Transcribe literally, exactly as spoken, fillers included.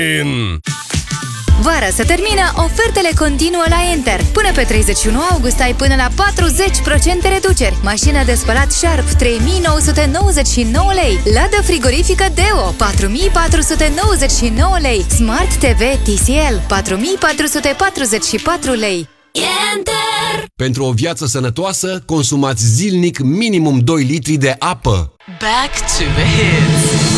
Vara se termină, ofertele continuă la Enter. Până pe treizeci și unu august ai până la patruzeci la sută reduceri. Mașină de spălat Sharp trei mii nouă sute nouăzeci și nouă lei. Ladă frigorifică Deo patru mii patru sute nouăzeci și nouă lei. Smart T V T C L patru mii patru sute patruzeci și patru lei. Enter! Pentru o viață sănătoasă, consumați zilnic minimum doi litri de apă. Back to the hits.